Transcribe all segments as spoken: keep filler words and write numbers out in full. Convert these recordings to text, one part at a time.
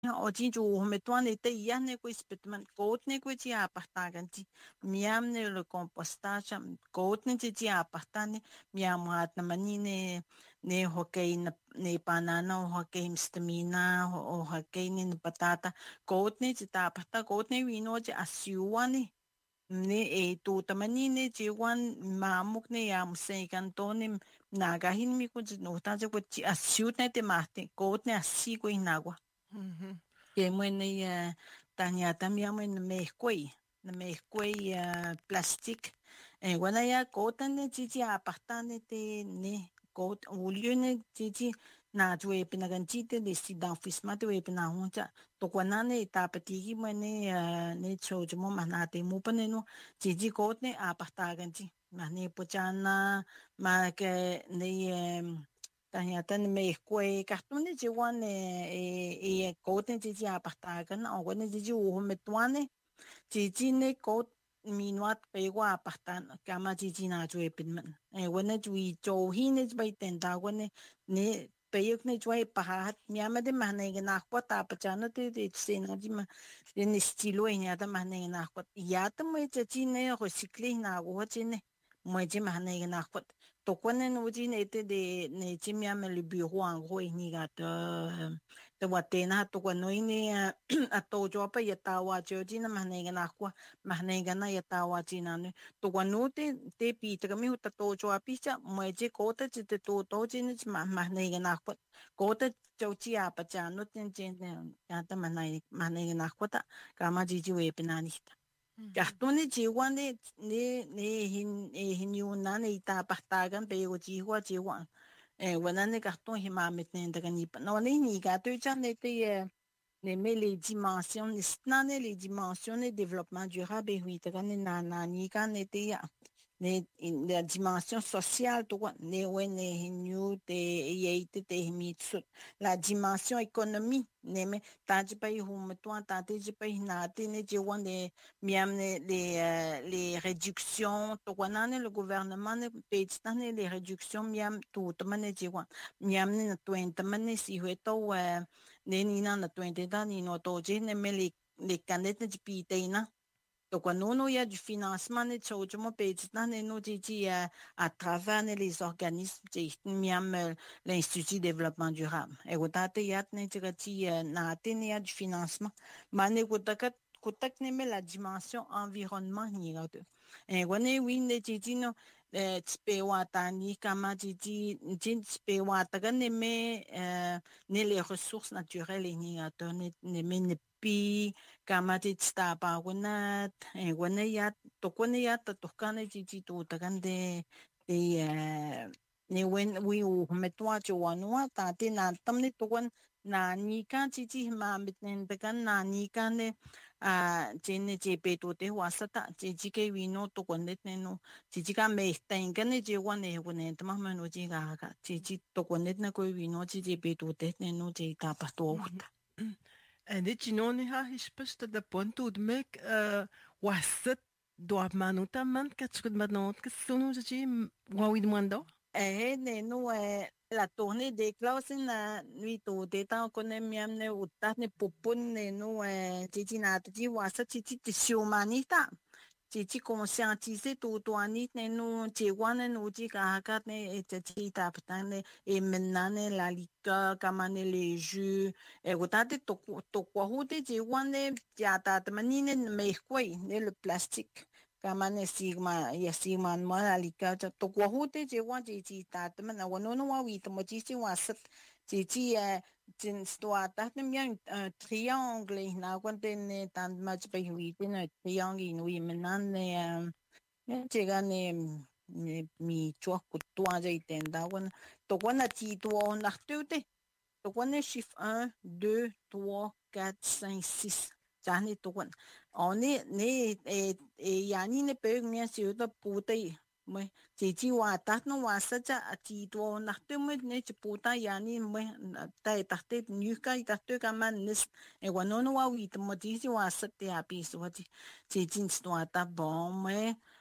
Otinju umetuane te yane kuis petman kotne kuis ya apartaganti miamne le compostaje kotne ti ya apartane miamat na manine ne hockey na ne banana o hockey stamina o hockey ne patata kotne ti ta aparta kotne vino ti asiuane ne e tu tamanine ti wan mamuk ne ya mse cantone nagahin mi kuis no ta je kuis asiutne te mate kotne asi kuis nagua Mhm. que mwene ya tanya tamia mwene mezcuey na mezcuey ya plastic eh wana ya kota ne chichi apartane te ne kot ulione chichi na jwe pinaganchite de sidan fismate we pina huncha to kwana ne tapatigi mwene ne chojo manate mu pane no chichi kot ne apartaganchi mane pochana ma que ne Tahiatan me kwe kartune ji wan e e koten ji ji apartagan o wan ji ji u me tuane ji ji ne kot minuat pe wa apartan kama ji ji na jo epin man e wan ju i jo hi ne bai ten da wan ne pe yok ne jo e pahat miama de mahne ge na kwa ta pachana te de se na ji ma de ne stilo e nya da mahne ge na kwa ya ta me ji ji ne recicler na go ji ne mo ji mahne ge na kwa to kone no ji ne te de ne ji mi ame le bureau en gros ni ga te te wa te na to ko no ni a to jo pa ya ta wa jo ji na ma ne ga na kwa ma ne ga na ya ta wa ji na ne to ko no te te pi te mi hu ta to jo a pi cha mo ji ko te ji te to to ji ni ma ma ne ga na kwa ko te jo ji a pa cha no ten ji ne ya ta ma ne ma ne ga na kwa ta ka ma ji ji we pe na ni Cartone de igual ne ne ne hin e hin yuna ne ita partagan pe go ji wa ji wa e wana ne carton hi ma met ne daga ni no ne ni ga to cha ne te ne me les dimensions ne sna ne les dimensions de développement durable e hui daga ne na na ni ga ne te ya ne la dimension sociale to ne we ne hinyu te ye te te mi la dimension économique ne me ta ji pa hu me to ta te ji pa na te ne je wan de miam ne les les réductions to wana ne le gouvernement ne pe ne les réductions miam tu to mane je wan miam ne to en mane si hu to ne ni na na to en ta ni no to je ne me les les canettes de pi te na Donc, nous, nous, il y a du financement, de choses, moi, péditant, et nous, dit, dit, euh, à travers né, les organismes, dit, miam, euh, l'Institut de développement durable. Et au date, il y a, né, dit, dit, euh, na, il y a du financement. Mais, né, au date, kutak ne me la dimension environnement ni ga de e wane wi ne ji ji no e tspe wa ta ni kama ji ji jin tspe wa ta ga ne me euh, ne les ressources naturelles ni ga de ne ne me ne pi kama ji sta pa wana e wana ya to kone ya ta to kana ji ji to ta gan de de ne wen wi u me to cho wa no ta te na tam ne to wan na ni kan ji ji ma mit ne ta gan na ni kan ne a jene je pe to te wa sa ta je ji ke wi no to kon ne no ji ji ka me ta in kan ne je wa ne ko ne ta ma ma no ji ga ga ji ji to kon ne na ko wi no ji je pe to te ne no je ta pa to En dit je non ha hispeste de ponto de mek uh, wasit do manuta man katskut manot ke sunu ji wa wi mando. Eh, ne no eh, la tournée des classes na nuit to te ta ko ne miam ne uta ne popon ne no eh titi na titi wasa titi te humanita titi conscientiser to to anit ne no te wana no ti ka ka ne e te ti ta pta ne e menane la lika kamane les jeux e uta te to to kwa hu te ti wane ya ta te manine me kwai ne le plastique kamane sigma ya sigma ma alika cha to kwa hote je wa je ji ta te mana wa no no wa wi to mo ji si wa sat je ji eh jin sto ta te mi triangle na kwa te ne tan ma pe wi te na triangle no wi menan ne ne je ga ne ne mi chua ku tua je ten da wa to kwa na ti to na tu te to kwa ne chiffre un deux trois quatre cinq six Jani tukun. O ni ni e e yani ne pe mi si to puta i. Mo ji ji wa ta no wa sa cha ti to na te mo ne chi puta yani mo ta ta te ni ka ta te ka man nis e wa no no wa wi to mo ji ji wa sa te a pi so ji ji jin sto ta bon mo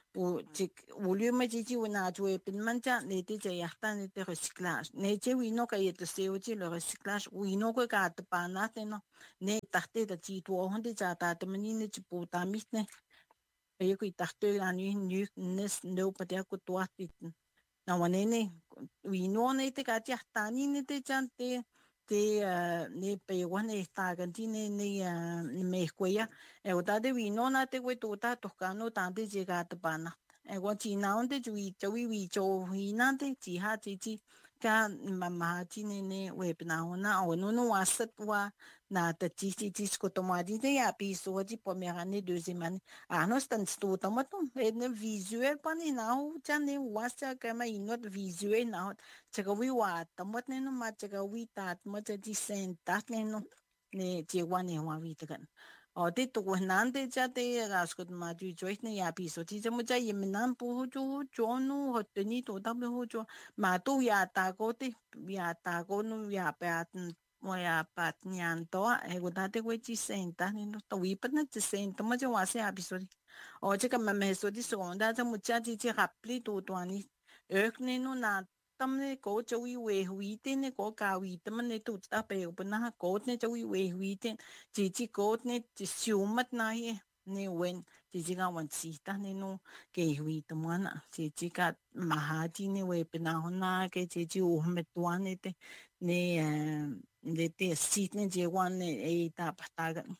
و تك وليو ما تيجي وناجو بالمنجا نيتي جا يحتاج نيتي ريسيكلاج نيتي وينو كا يتسيو جي لو ريسيكلاج وينو كا كا تبانا تنو ني تحتي دا جي تو هندي جا تا تمني ني جبو تا ميتني بيكو تحتي لاني نيو نس نو بديا كو تواتي na wanene wino ne te ka tia tani ne te chante te ne pe wane sta ganti ne ne me escuela e o ta de wino na te we to ta tocano tante llega te pana e wa chi na onde chui chui wi cho hi na te chi ha chi chi ka mama chi ne ne we na ona o no no wa sat wa na te chi chi chi ko to ma di te ya pi so di première année deuxième année ah no stan sto to ma to e ne visuel pa ni na o cha ne wa sa ka ma inot visuel na cha ka wi wa to ma ne no ma cha ka wi ta ma cha di sen ta ne no ne che wa ne wa wi te kan o te to nan te cha te ga sko ma ju jo ne ya pi so ti cha mo cha yim nan pu jo jo no ho te ni to ta ho jo ma tu ya ta ko te ya ta ko no ya pa mo ya pat nyan to e go ta te we chi sen ta ni no to wi pa na chi sen to ma cha wa se a pi so o cha ka ma me so di so da cha mo cha chi chi rap li to to ni e ne no na tâm này cố cho uy về hủy tên này cố cả hủy tâm này tụt ta bèo bên na cố này cho uy về hủy tên chỉ chỉ cố này chỉ siêu mất này này quên chỉ chỉ cái vấn chỉ ta này nó cái hủy tâm anh à chỉ chỉ cái mà hà chỉ này về bên nào na cái chỉ chỉ u hết tuan này thế này này thế xịt này chỉ quan này ấy ta bắt ta cái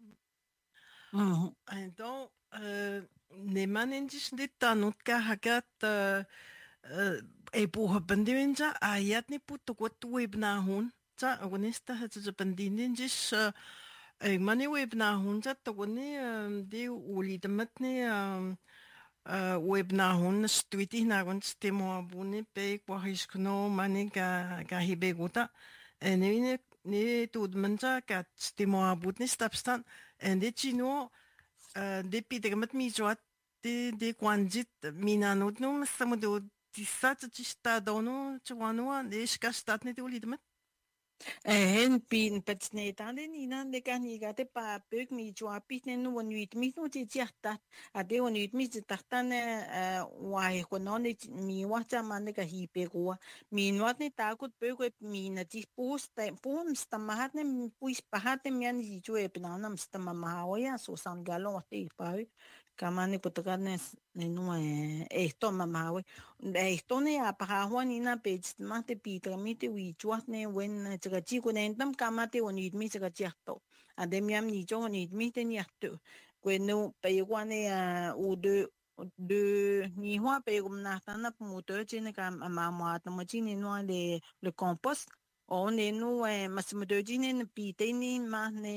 ừ Então, uh, ne manendish de tanut ka hakat uh, uh, e buha bandin ja ayat ni puto ko tuwib na hun ja agonista ha ja bandin jish e mani web na hun ja to ni de uli de matni web na hun stuiti na gon stemo abuni pe ko hiskno mani ga ga hibe gota e ne ne tud manja ka stemo abutni stapstan en de chino de pide met mi joat de de kwanjit minanut no samudo tisa tista dono chwano de skastat ne de uli de mat hen pin petsneta de nina de kaniga te pa pek mi chwa pitne no nuit mi no ti tiata a de nuit mi ti tartane wa he kono ne mi wa cha man ka hi pe ko mi no ne ta kut pe ko mi na ti pus te pum sta ma hat ne puis pa hat mi an ji chwe pe na nam sta ma ma o ya so san galon te pa kamani putukane ne no esto mamá we esto ne apa hawani na pe ma te pi tra mi te wi chwa ne wen chaga chi ko ne tam kamate woni mi chaga chi to adem yam ni jo ni mi te ni to ko no pe wa ne u de de ni hwa pe gum na ta na mu to chi ne ka ma ma ta ma chi ne no le le compost o ne no e masimidoji ne pite ni ma ne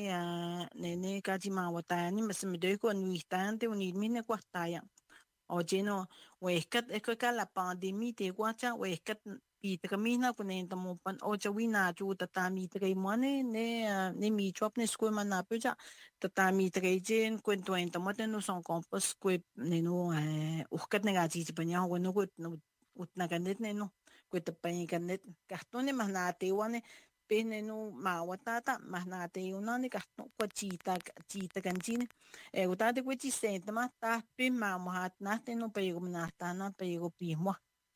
ne ne ka ji ma wata ni masimidoji ko ni stante ni mi ne kwa ta ya o je no we kat e ko ka la pandemie te kwa cha we kat pite ka mi na ko ne ta mo pan o cha wi na ju ta ta mi te mo ne ne ne mi chop ne sko ma na pe cha ta ta mi te jen ko to en ta mo te no son compost ko ne no e u kat ne ga ji pa nya ko no ko no ut na ka net ne no ko te pa ni ka net ka to ne ma na te wa ne pe ne no ma wa ta ta ma na te u na ne ka to ko chi ta chi ta kan chi ne e u ta te ko chi se ta ma ta pe ma mo ha na te no pe go na ta na pe go pi mo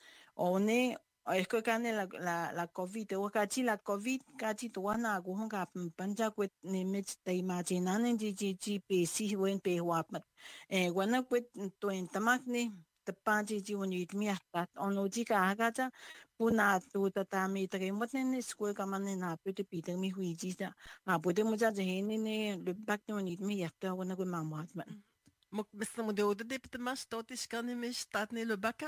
o ne es que kan la la la covid o ka chi la covid ka chi to na go hon ka pan ja ko ne me te imagina ne ji ji ji pe si wen pe wa ma e wa na ko to en ta ma ne te pa ji ji woni mi ta on lo ji ka ga cha pu na tu ta ta mi te mo ne ne sko ka ma ne na pe te pi te mi hui ji ja ma pu te mo ja je ne ne le bak ne woni mi ya ta wa na ko ma ma ma Mok bista mo de oda de pita mas totis kan ni mis tat ni lo baka.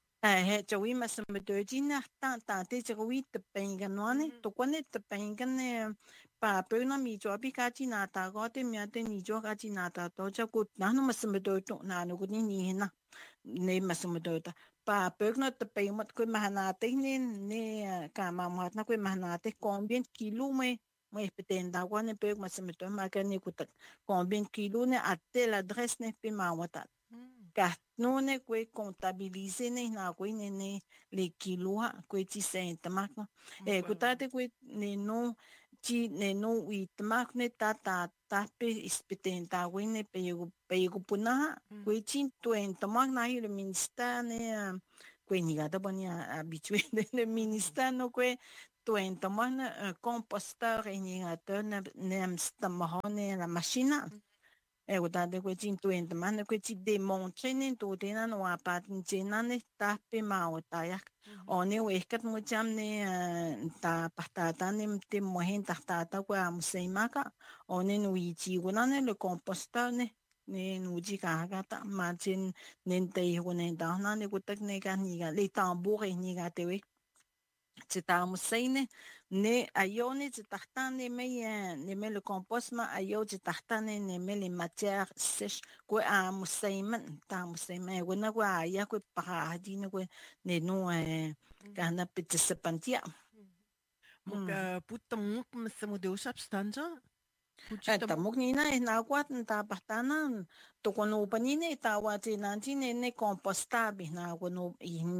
eh cho wi ma sam de ji na ta ta te cho wi te pe ga no ne to ko ne te pe ga ne pa pe na mi jo bi ka ji na ta go te mi te ni jo ka ji na ta to cho ku na no ma sam de to na no ku ni ni na ne ma sam de ta pa pe no te pe mat ko ma na te ne ne ka ma ma na ko ma na te combien kilo me me petenda ko ne pe ma sam de ma ka ni ku ta combien kilo ne a te l'adresse ne pe ma wa ta ka no ne kwe contabilize ne na kwe ne ne le kiloa kwe ti senta ma e ko tate kwe ne no chi ne no wi tamak ne ta ta ta pe ispiten ta win pe yugo pe yugo puna kwe chin tuen tamak na hi le minister ne kwe ni ga da bani habitué le minister no kwe tuen tamak na composteur ni ga to na ne am stamahone la machina e o tade kwe chin tuen tamak na kwe chi demontre ne to te na no apat ni na ne ta pe ma o ta ya one wehkat mo jam ne ta patata ne te mohen tata kwa museimaka one no ichi guna ne le composta ne ne nuji ka ga ta ma chin ne te ho ne da na ne kutak ne ka ni ga le tambour ni ga te we chita museine ne ayo ne chita ne me ne me le compost ma ayo chita ne ne me le matière sèche ko a museiman ta museime guna kwa ya ko pa di ne ko ne no e kana pitsepantia Muka puta muk mse mo deus abstanja. ta muk ni na na kwat ta patana to kono panine ta wa ti na ti ne ne composta bi na kono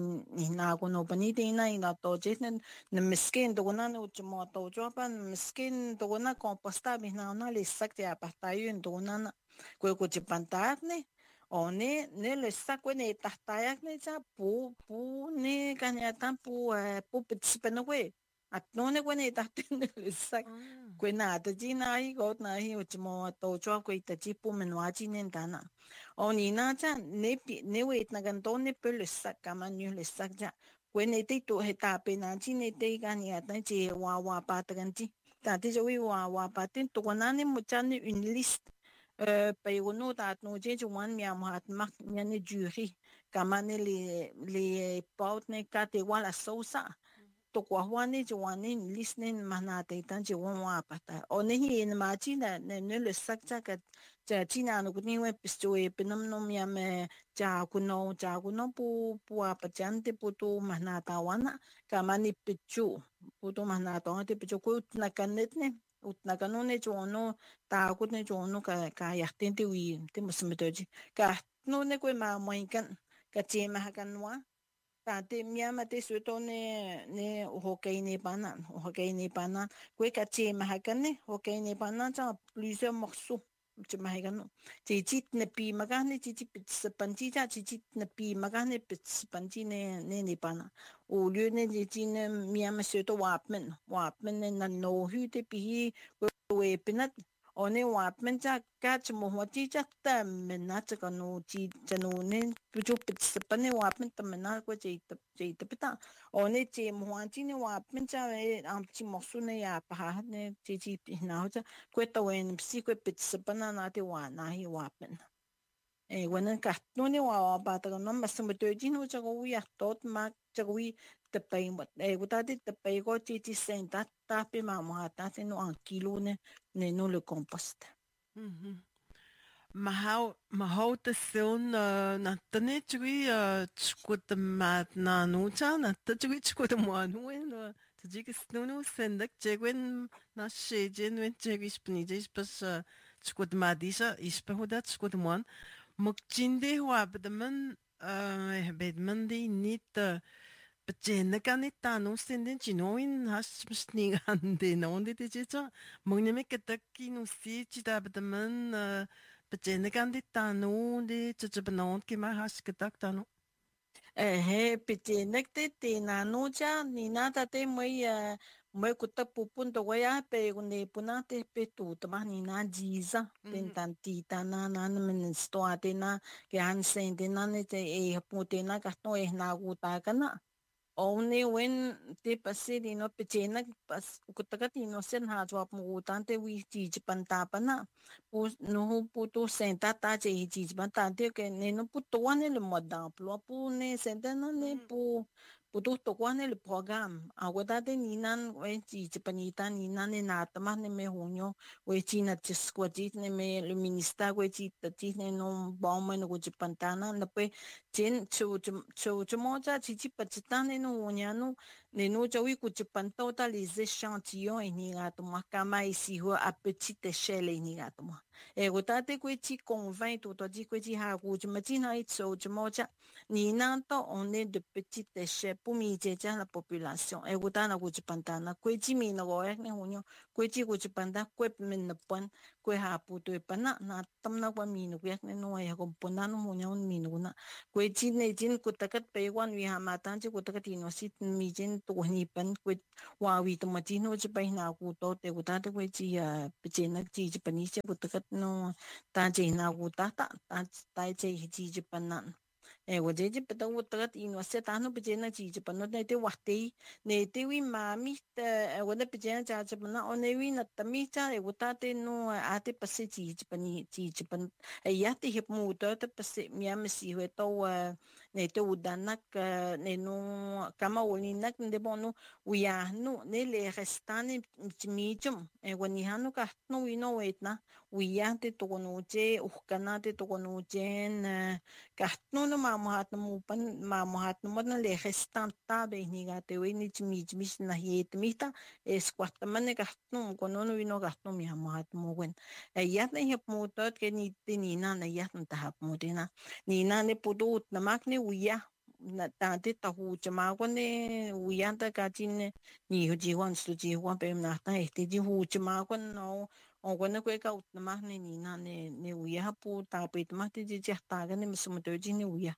i na kono panite na ina to je ne ne miskin to na no chmo to jo pa miskin to na composta bi na na le sak ya pa ta yun to na ko ko ti pantar ne o ne ne le sak ko ne ta ta ya ne cha pu pu ne ka ne ta pu pu pits pe no we at no ne ko ne ta ne le sak kwe na ta ji na hi go na hi o chmo to cho kwe ta ji pu men wa ji nen ta na o ni na cha ne pi ne we na gan to ne pe le sak ka ma nyu le sak ja kwe ne te to he ta pe na ji ne te ga ni ta ji wa wa pa ta gan ji ta te jo wi wa wa pa tin to na ne mo cha ne une liste euh pe o no ta no je ju wan mi am hat mak ne jury ka ma ne le le paut ne ka te wa la sausa to kwa hwane jo wane listening mana te tan jo wa pata o ne hi ne ma chi na ne ne le sak cha ka cha chi na no ni we pisto e pinam no mi ame cha ku no cha ku no pu pu a pa chan te pu tu mana ta wana ka mani pichu pu tu mana ta te pichu ku na kanet ne ut na kanone jo no ta ku ne jo no ka ka ya te te wi te mo se me ji ka no ne ku ma mo kan ka che ma kan wa ta te mia ma te su to ne ne ho ke ne pana ho ke ne pana kwe ka che ma ha kan ne ho ke ne pana cha plusieurs morceaux che ma ha kan no che chit ne pi ma ka ne chi chi pit se pan chi cha chi chit ne pi ma ka ne pit se pan chi ne ne ne pana au lieu ne ji chi ne mia ma su to wap men wap men ne na no hu te pi we pinat one wap men cha ka che mo ho chi cha ta men na cha ka no chi cha no ne pu chu pit se pan ne wap men ta men na ko che ta che ta pita one che mo ha chi ne wap men cha e am chi mo su ne ya pa ha ne chi chi pi na cha ko ta wen si ko pit se pan na na te wa na hi wap men e wen ka no ne wa pa ta no ma se mo te ji no cha ko wi ya tot ma cha ko wi te pe mo e ko ta te pe ko chi chi sen ta ta pe ma mo ha ta se no an kilo ne ne no le compost Ma hau ma hau te seun na tane chui chukut mat na nu cha na ta chui chukut mo nu en ta ji ke snu nu sendak jegwen na she jen wen jegi spni je pas chukut ma disa ispa hoda chukut mon muk jinde wa bedman bedman di nit Bacena ganita no senden chinoin has sning ande no de techa mongneme ketaki no si chita badaman bacena ganita no de chachabanon ki ma has ketak no eh piti nekte te na no cha ni na ta te moi moi kuta pupun to ya pe ne puna te pe tu ta ma ni na jiza ten tan ti ta na na men sto ate na ke han sen de na ne te e pu te na ka to e na gu ta ka na only when te pasiri no pechena pas kutakati no sen ha jwa mu tante wi ji panta pana pu no pu to senta ta che ji panta te ke ne no pu to wane le moda plo pu ne senta no ne pu pu to to wane le program a wada te ni nan we ji panita ni nan ne na ta ma ne me hunyo we chi na chi skwa ji ne me le minista we chi ta ji ne no ba me no ji panta na na pe chen chu chu chu mo cha chi chi pa chi ta ne no nya no ne no cha wi ku chi pan to ta les échantillons et ni ga to ma ka ma ici ho à petite échelle ni ga to ma e ko ta te koe ti convainc to to ti koe ti ha ku je ma ti na i tso je mo ja ni na to on est de petite échelle pour mi je ja la population e ko ta na ku je pantana koe ti mi no go e ne hunyo koe ti ku je panta koe men na pon koe ha pu to e pana na tam na kwa mi no ku ne no e ko pona no hunyo mi no na koe ti ne jin ku ta kat pe wan wi ha ma tan ji ku ta kat no sit mi jin to ni pan koe wa wi to ma ti no je pa na ku to te ku ta te koe ti a pe je na ti je pa ni je ku ta kat no ta je na ku ta ta ta ta je ji je pa na e wo je je pa ta ku ta kat no se ta no pe je na ji je pa no ne te wa te ne te wi ma mi te e wo ne pe je na ja je pa na o ne wi na ta mi cha e wo ta te no a te pa se ji je pa ni ji je pa e ya te hip mu to te pa se mi am si ho to ne te u da na ne no kama o ni na de bon no wi ya no ne le restane mi jum e wo ni ha no ka no wi no wet na wi ya te to no je u kana te to no je na ka no no ma mo hat no mo pan ma mo hat no mo na le restant ta be ni ga te wi ni mi mi na ye te mi ta es kwata mane ka no ko no no wi no ka no mi ha mo hat mo wen e ya ne he mo to ke ni te ni na na ya ta ha mo te na ni na ne pu do na mak ne wi ya na ta te ta hu cha ma ko ne wi ya ta ka chin ne ni hu ji wan su ji wan pe na ta e te ji hu cha ma ko no o ko ne ko ka ut na ma ne ni na ne ne wi ya pu ta pe ta ma te ji ja ta ga ne mu to ji ne wi ya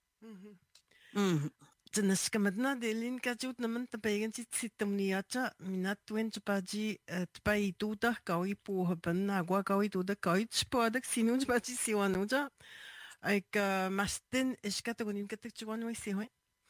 mm Tanaskamatna delin kachut naman tapayan si sitamniacha minat tuen chapaji tpai tuta kawi puhapan agua kawi tuta kawi chpadak sinun chapaji siwanuja aik masten eskatagonin katak chuan wai sihoy.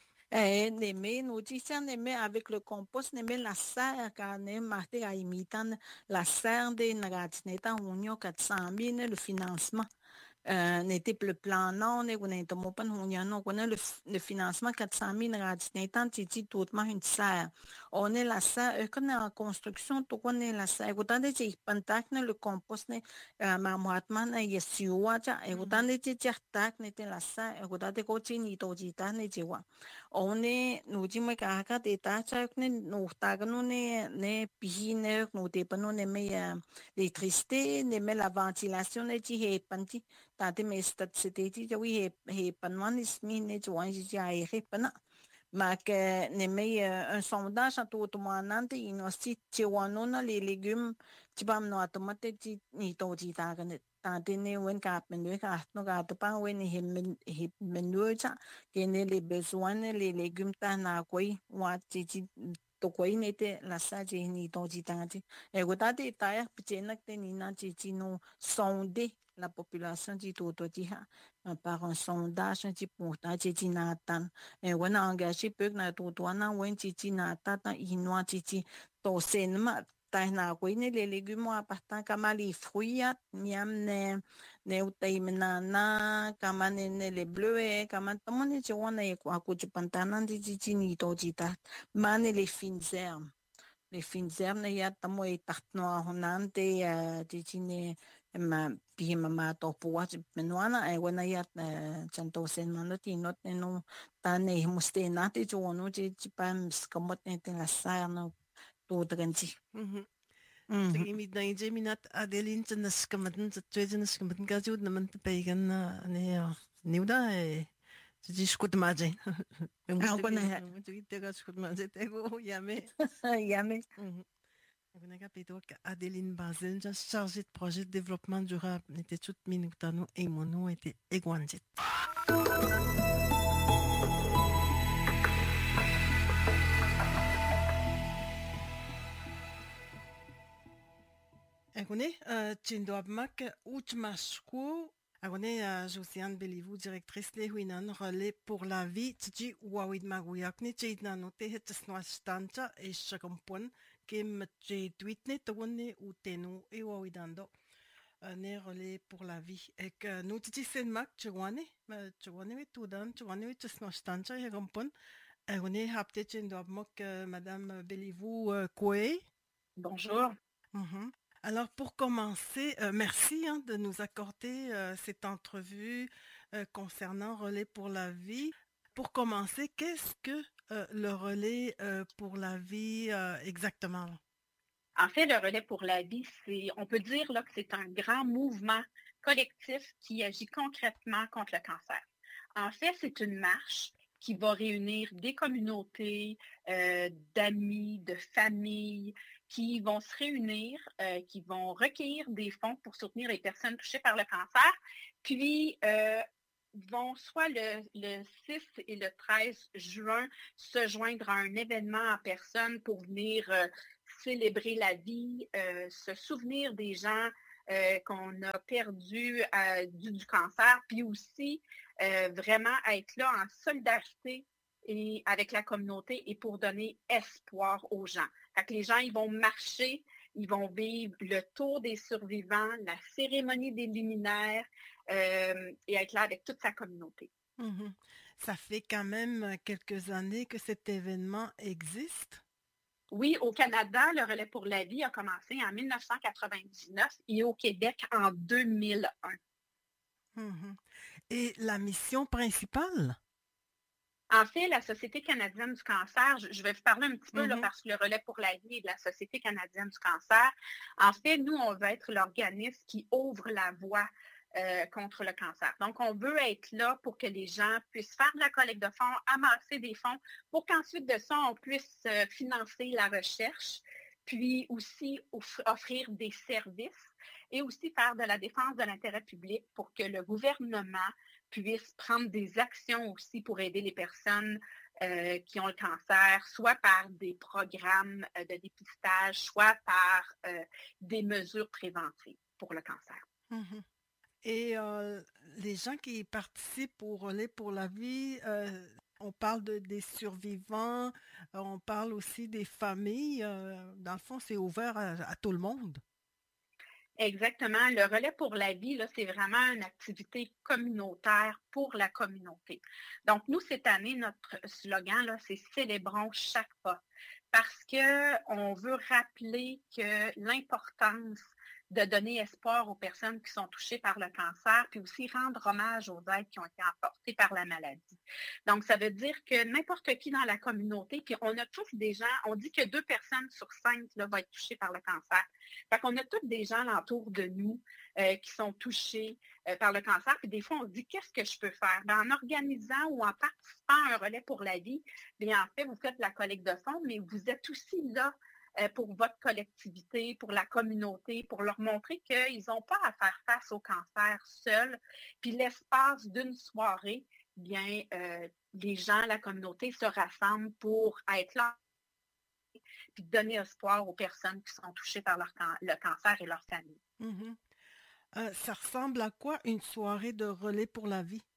Eh, neme noticia neme avec le compost neme la serre car ne marte ga imitan la serre de nagat neta unio quatre cent mille le financement euh, n'était plus le plan non ne qu'on est mon pan on y a non qu'on a le, le financement quatre cent mille nagat neta titi tout ma une serre on est la serre qu'on est en construction tout qu'on est la serre autant de j'ai pantak le compost ne ma moatman na yesiwa ja e autant de j'ai tak n'était la serre autant de coaching ni to jita ne jewa one no ji me ka ka te ta cha ne no ta ga no ne ne pi ne no te pa no ne me l'électricité ne me la ventilation ne ji he pan ti ta te me sta se te ji ja wi he he pan man is mi ne ji wan ji ja e he pan ma que ne me un sondage à tout mo anante in osti ti wanona les légumes ti pa no tomate ti ni to ji ta ga ne ta te ne wen ka men ne ka no ka to pa wen he men he menu cha que ne les besoins les légumes ta na koi wa ti ti to koi ne te la sa ji ni to ji ta ji e go ta te ta ya pe na te ni na ji ji no sonder la population ji to to ji ha par un sondage un petit pour ta ji ji na tan e wana engagé pe na to to na wen ji ji na ta ta i no ji ji to sen ma ta na koi ne les légumes a partant comme les fruits miam ne ne utai na na kama ne ne le bleu kama tomo ne je wana e ko aku je pantana di ji ji ni to ji ta ma ne les fines herbes les fines herbes ne ya tamo e tartno honante di ji ne ma pi ma ma to po wa menuana e wana ya chanto sen mano ti not ne no ta ne muste na te jo no je ji pam skomot ne te la sa no to drenji Sige midnight je minat adelin tanaskamatin tatwe tanaskamatin kachut naman tapayan na ne niuda e ji skut maje. Ah, ko na ya. Ji te ka skut maje te go yame. Yame. On a capito que Adeline Basel, chargée de projet de développement durable, n'était toute minutano et mon nom était Egwanjit. Agone, Tchindoabmak, Outmasku, Agone, Josiane Belivou, directrice de Huinan, relais pour la vie, Tji Wawid Maguyakni, Tchidna note, Hetesnoastancha, et Chakampon, Kim Tchidwitne, Tawone, ou Tenu, et Wawidando. Ne relais pour la vie. Et que nous disons mak, Tchouane, Tchouane, Toudan, Tchouane, Hetesnoastancha, et Chakampon. Agone, Hapte Tchindoabmak, Madame Belivou, Koué. Bonjour. Mm-hmm. Alors pour commencer, euh, merci hein, de nous accorder euh, cette entrevue euh, concernant Relais pour la vie. Pour commencer, qu'est-ce que euh, le Relais euh, pour la vie euh, exactement? En fait, le Relais pour la vie, c'est, on peut dire là, que c'est un grand mouvement collectif qui agit concrètement contre le cancer. En fait, c'est une marche qui va réunir des communautés, euh, d'amis, de familles, qui vont se réunir, euh, qui vont recueillir des fonds pour soutenir les personnes touchées par le cancer, puis euh, vont soit le, le six et le treize juin se joindre à un événement en personne pour venir euh, célébrer la vie, euh, se souvenir des gens euh, qu'on a perdus euh, du, du cancer, puis aussi euh, vraiment être là en solidarité et avec la communauté et pour donner espoir aux gens. Fait que les gens, ils vont marcher, ils vont vivre le tour des survivants, la cérémonie des luminaires euh, et être là avec toute sa communauté. Mhm. Ça fait quand même quelques années que cet événement existe. Oui, au Canada, le Relais pour la vie a commencé en mille neuf cent quatre-vingt-dix-neuf et au Québec en deux mille un. Mhm. Et la mission principale? En fait, la Société canadienne du cancer, je, je vais vous parler un petit peu là, Mhm. parce que le Relais pour la vie est de la Société canadienne du cancer. En fait, nous, on veut être l'organisme qui ouvre la voie euh, contre le cancer. Donc, on veut être là pour que les gens puissent faire de la collecte de fonds, amasser des fonds, pour qu'ensuite de ça, on puisse euh, financer la recherche, puis aussi off- offrir des services et aussi faire de la défense de l'intérêt public pour que le gouvernement puisse prendre des actions aussi pour aider les personnes euh, qui ont le cancer, soit par des programmes euh, de dépistage, soit par euh, des mesures préventives pour le cancer. Mhm. Et euh, les gens qui participent au relais pour la vie, euh, on parle de, des survivants, euh, on parle aussi des familles. Euh, dans le fond, c'est ouvert à, à tout le monde. Exactement. Le relais pour la vie, là, c'est vraiment une activité communautaire pour la communauté. Donc, nous, cette année, notre slogan, là, c'est Célébrons chaque pas. Parce qu'on veut rappeler que l'importance de donner espoir aux personnes qui sont touchées par le cancer, puis aussi rendre hommage aux aides qui ont été emportées par la maladie. Donc, ça veut dire que n'importe qui dans la communauté, puis on a tous des gens, on dit que deux personnes sur cinq là, vont être touchées par le cancer. Fait qu'on a tous des gens alentour de nous euh, qui sont touchés euh, par le cancer, puis des fois, on se dit, qu'est-ce que je peux faire? Bien, en organisant ou en participant à un relais pour la vie, bien, en fait, vous faites la collecte de fonds, mais vous êtes aussi là pour votre collectivité, pour la communauté, pour leur montrer qu'ils n'ont pas à faire face au cancer seuls. Puis l'espace d'une soirée, bien, euh, les gens, la communauté se rassemblent pour être là puis donner espoir aux personnes qui sont touchées par leur can- le cancer et leur famille. Mhm. Euh, ça ressemble à quoi une soirée de relais pour la vie?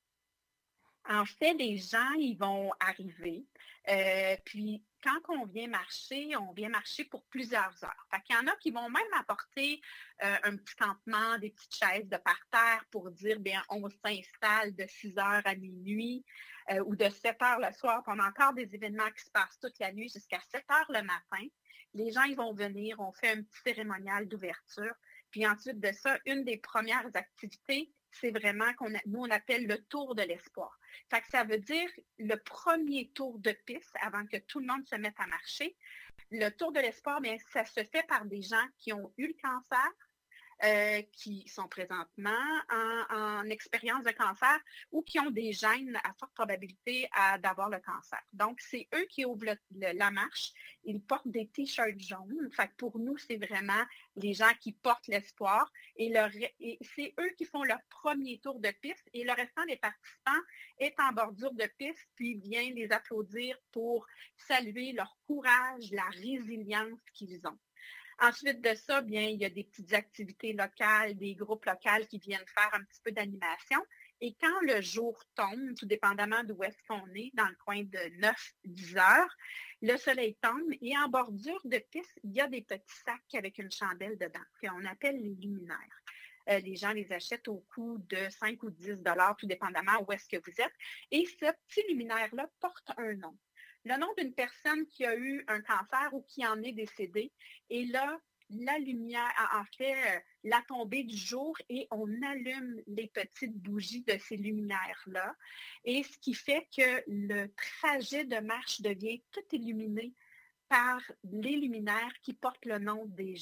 En fait, les gens, ils vont arriver. Euh, puis, quand on vient marcher, on vient marcher pour plusieurs heures. Fait qu'il y en a qui vont même apporter euh, un petit campement, des petites chaises de parterre pour dire, bien, on s'installe de six heures à minuit euh, ou de sept heures le soir. Puis on a encore des événements qui se passent toute la nuit jusqu'à sept heures le matin. Les gens, ils vont venir, on fait un petit cérémonial d'ouverture. Puis ensuite de ça, une des premières activités, c'est vraiment qu'on a, nous, on appelle le tour de l'espoir. Fait que ça veut dire le premier tour de piste avant que tout le monde se mette à marcher. Le tour de l'espoir, bien, ça se fait par des gens qui ont eu le cancer, euh, qui sont présentement en, en expérience de cancer ou qui ont des gènes à forte probabilité à, d'avoir le cancer. Donc, c'est eux qui ouvrent le, le, la marche. Ils portent des t-shirts jaunes. Fait que pour nous, c'est vraiment les gens qui portent l'espoir et, leur, et c'est eux qui font leur premier tour de piste et le restant des participants est en bordure de piste puis vient les applaudir pour saluer leur courage, la résilience qu'ils ont. Ensuite de ça, bien, il y a des petites activités locales, des groupes locaux qui viennent faire un petit peu d'animation. Et quand le jour tombe, tout dépendamment d'où est-ce qu'on est, dans le coin de neuf dix heures, le soleil tombe et en bordure de piste, il y a des petits sacs avec une chandelle dedans, qu'on appelle les luminaires. Euh, les gens les achètent au coût de cinq ou dix dollars, tout dépendamment où est-ce que vous êtes. Et ce petit luminaire-là porte un nom. Le nom d'une personne qui a eu un cancer ou qui en est décédée. Et là, la lumière, en fait, la tombée du jour et on allume les petites bougies de ces luminaires-là. Et ce qui fait que le trajet de marche devient tout illuminé par les luminaires qui portent le nom des gens.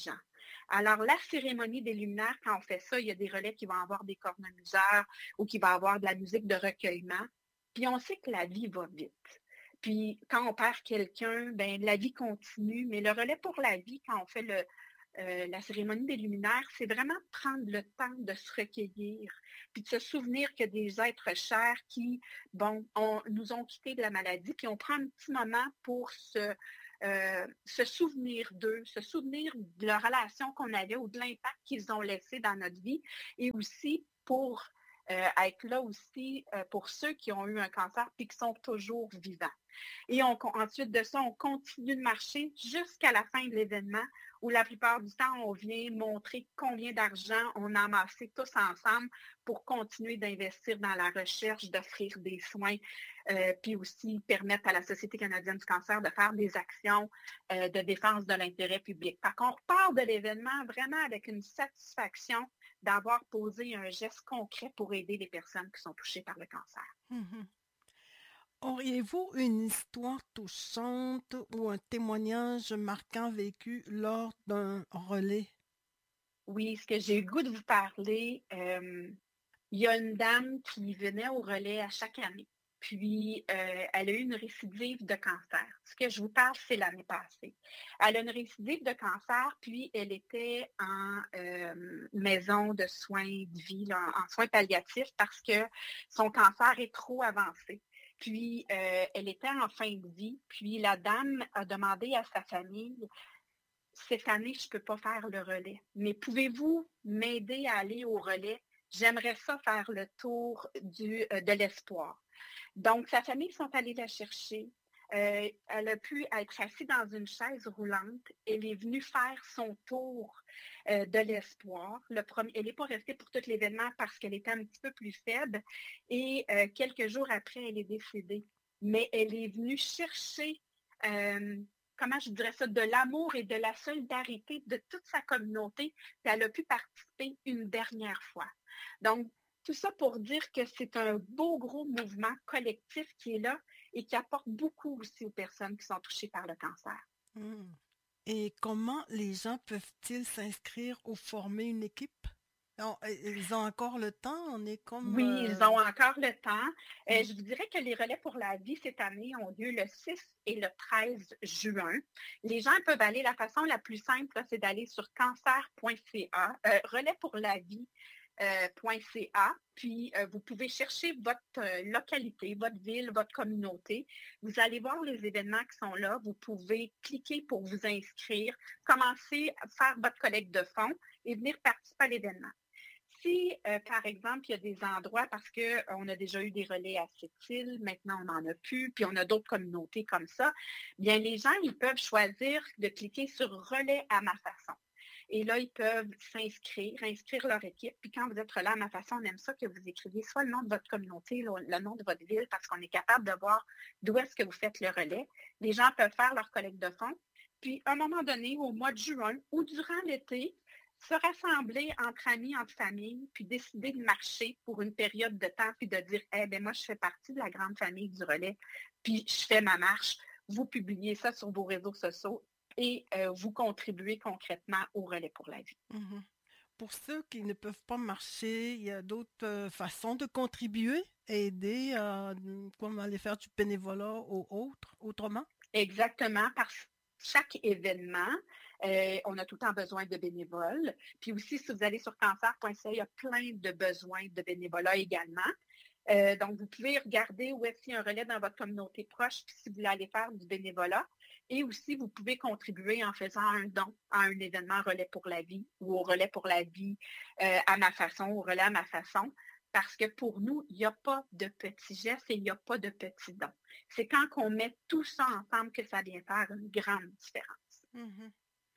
Alors, la cérémonie des luminaires, quand on fait ça, il y a des relais qui vont avoir des cornemuseurs ou qui vont avoir de la musique de recueillement. Puis on sait que la vie va vite. Puis quand on perd quelqu'un, ben la vie continue. Mais le relais pour la vie, quand on fait le, euh, la cérémonie des luminaires, c'est vraiment prendre le temps de se recueillir, puis de se souvenir que des êtres chers qui, bon, on, nous ont quittés de la maladie, puis on prend un petit moment pour se, euh, se souvenir d'eux, se souvenir de la relation qu'on avait ou de l'impact qu'ils ont laissé dans notre vie, et aussi pour euh, être là aussi euh, pour ceux qui ont eu un cancer puis qui sont toujours vivants. Et on, ensuite de ça, on continue de marcher jusqu'à la fin de l'événement où la plupart du temps, on vient montrer combien d'argent on a amassé tous ensemble pour continuer d'investir dans la recherche, d'offrir des soins, euh, puis aussi permettre à la Société canadienne du cancer de faire des actions euh, de défense de l'intérêt public. Par contre, on repart de l'événement vraiment avec une satisfaction d'avoir posé un geste concret pour aider les personnes qui sont touchées par le cancer. Mhm. Auriez-vous une histoire touchante ou un témoignage marquant vécu lors d'un relais? Oui, ce que j'ai eu le goût de vous parler, euh, il y a une dame qui venait au relais à chaque année. Puis, euh, elle a eu une récidive de cancer. Ce que je vous parle, c'est l'année passée. Elle a une récidive de cancer, puis elle était en euh, maison de soins de vie, là, en soins palliatifs, parce que son cancer est trop avancé. Puis, euh, elle était en fin de vie. Puis, la dame a demandé à sa famille, cette année, je ne peux pas faire le relais, mais pouvez-vous m'aider à aller au relais? J'aimerais ça faire le tour du, euh, de l'espoir. Donc, sa famille sont allés la chercher. Euh, elle a pu être assise dans une chaise roulante. Elle est venue faire son tour euh, de l'espoir. Le premier, elle n'est pas restée pour tout l'événement parce qu'elle était un petit peu plus faible. Et euh, quelques jours après, elle est décédée. Mais elle est venue chercher, euh, comment je dirais ça, de l'amour et de la solidarité de toute sa communauté. Puis elle a pu participer une dernière fois. Donc, tout ça pour dire que c'est un beau gros mouvement collectif qui est là et qui apporte beaucoup aussi aux personnes qui sont touchées par le cancer. Hmm. Et comment les gens peuvent-ils s'inscrire ou former une équipe? Non, ils ont encore le temps, on est comme... Oui, euh... ils ont encore le temps. Euh, hmm. je vous dirais que les relais pour la vie cette année ont lieu le six et le treize juin. Les gens peuvent aller, la façon la plus simple, là, c'est d'aller sur cancer point c a, euh, relais pour la vie. Euh, .ca, puis euh, vous pouvez chercher votre euh, localité, votre ville, votre communauté. Vous allez voir les événements qui sont là. Vous pouvez cliquer pour vous inscrire, commencer à faire votre collecte de fonds et venir participer à l'événement. Si, euh, par exemple, il y a des endroits, parce qu'on a déjà eu des relais à Sept-Îles, maintenant on n'en a plus, puis on a d'autres communautés comme ça, bien les gens, ils peuvent choisir de cliquer sur relais à ma façon. Et là, ils peuvent s'inscrire, inscrire leur équipe. Puis quand vous êtes là à ma façon, on aime ça que vous écriviez soit le nom de votre communauté, le nom de votre ville, parce qu'on est capable de voir d'où est-ce que vous faites le relais. Les gens peuvent faire leur collecte de fonds. Puis à un moment donné, au mois de juin ou durant l'été, se rassembler entre amis, entre familles, puis décider de marcher pour une période de temps, puis de dire, eh bien, moi, je fais partie de la grande famille du relais, puis je fais ma marche. Vous publiez ça sur vos réseaux sociaux et euh, vous contribuez concrètement au relais pour la vie. Mm-hmm. Pour ceux qui ne peuvent pas marcher, il y a d'autres euh, façons de contribuer, aider, euh, comme aller faire du bénévolat ou autre, autrement? Exactement, parce que chaque événement, euh, on a tout le temps besoin de bénévoles. Puis aussi, si vous allez sur cancer point c a, il y a plein de besoins de bénévolat également. Euh, donc, vous pouvez regarder où est-ce qu'il y a un relais dans votre communauté proche, puis si vous voulez aller faire du bénévolat. Et aussi, vous pouvez contribuer en faisant un don à un événement Relais pour la vie ou au Relais pour la vie euh, à ma façon, au Relais à ma façon. Parce que pour nous, il n'y a pas de petits gestes et il n'y a pas de petits dons. C'est quand on met tout ça ensemble que ça vient faire une grande différence. Mm-hmm.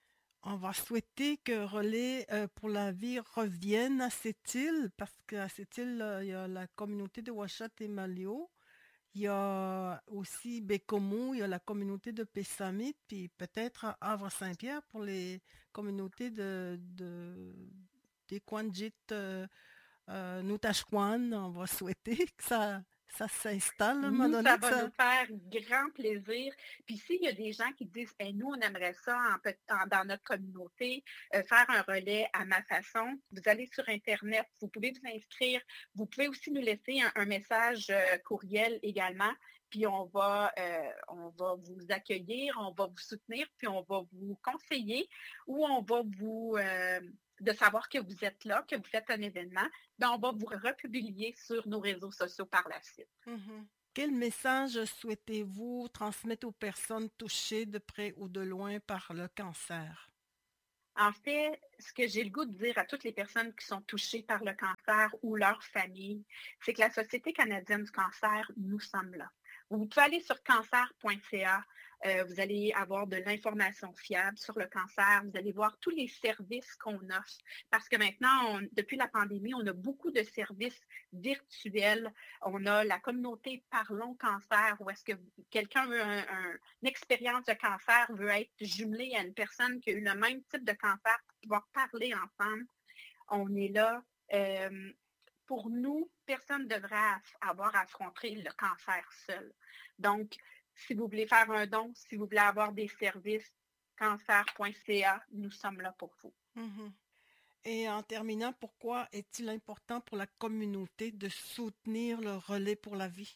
On va souhaiter que Relais euh, pour la vie revienne à cette île, parce qu'à cette île, euh, il y a la communauté de Ouachat et Malio. Il y a aussi Bécomo, il y a la communauté de Pessamit, puis peut-être Havre-Saint-Pierre pour les communautés de, de, des Kwanjit, euh, euh, Noutachouane. On va souhaiter que ça, Ça s'installe, à un moment Nous, donné, ça va ça. nous faire grand plaisir. Puis s'il y a des gens qui disent, hey, nous, on aimerait ça en, peut- en- dans notre communauté, euh, faire un relais à ma façon, vous allez sur Internet, vous pouvez vous inscrire, vous pouvez aussi nous laisser un, un message euh, courriel également, puis on va, euh, on va vous accueillir, on va vous soutenir, puis on va vous conseiller ou on va vous... euh, de savoir que vous êtes là, que vous faites un événement, ben on va vous republier sur nos réseaux sociaux par la suite. Mhm. Quel message souhaitez-vous transmettre aux personnes touchées de près ou de loin par le cancer? En fait, ce que j'ai le goût de dire à toutes les personnes qui sont touchées par le cancer ou leur famille, c'est que la Société canadienne du cancer, nous sommes là. Vous pouvez aller sur cancer point c a, euh, vous allez avoir de l'information fiable sur le cancer, vous allez voir tous les services qu'on offre, parce que maintenant, on, depuis la pandémie, on a beaucoup de services virtuels. On a la communauté Parlons Cancer, où est-ce que quelqu'un veut un, un, une expérience de cancer, veut être jumelé à une personne qui a eu le même type de cancer pour pouvoir parler ensemble. On est là. Euh, pour nous, personne ne devrait avoir affronté le cancer seul. Donc, si vous voulez faire un don, si vous voulez avoir des services, cancer point c a, nous sommes là pour vous. Mhm. Et en terminant, pourquoi est-il important pour la communauté de soutenir le relais pour la vie?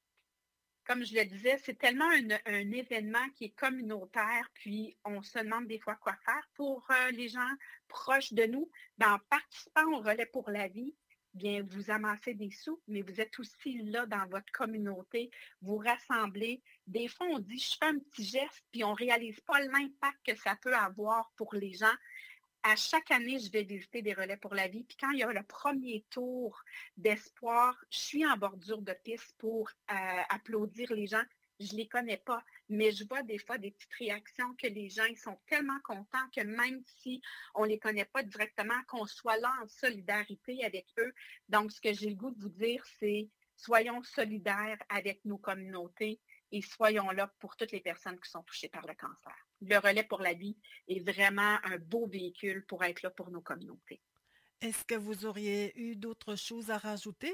Comme je le disais, c'est tellement un, un événement qui est communautaire, puis on se demande des fois quoi faire pour euh, les gens proches de nous. Ben, en participant au relais pour la vie, bien, vous amassez des sous, mais vous êtes aussi là dans votre communauté, vous rassemblez. Des fois, on dit, je fais un petit geste, puis on ne réalise pas l'impact que ça peut avoir pour les gens. À chaque année, je vais visiter des relais pour la vie. Puis quand il y a le premier tour d'espoir, je suis en bordure de piste pour euh, applaudir les gens. Je ne les connais pas, mais je vois des fois des petites réactions que les gens ils sont tellement contents que même si on ne les connaît pas directement, qu'on soit là en solidarité avec eux. Donc, ce que j'ai le goût de vous dire, c'est soyons solidaires avec nos communautés et soyons là pour toutes les personnes qui sont touchées par le cancer. Le relais pour la vie est vraiment un beau véhicule pour être là pour nos communautés. Est-ce que vous auriez eu d'autres choses à rajouter?